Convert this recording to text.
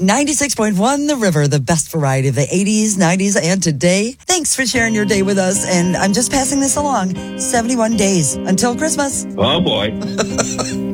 96.1 The River, the best variety of the 80s, 90s, and today. Thanks for sharing your day with us. And I'm just passing this along. 71 days until Christmas. Oh, boy.